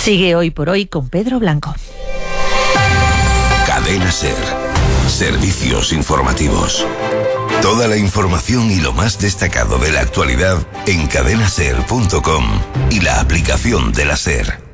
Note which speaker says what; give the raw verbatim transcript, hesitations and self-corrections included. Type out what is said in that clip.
Speaker 1: Sigue Hoy por Hoy con Pedro Blanco.
Speaker 2: Cadena SER. Servicios informativos. Toda la información y lo más destacado de la actualidad en cadena ser punto com y la aplicación de la SER.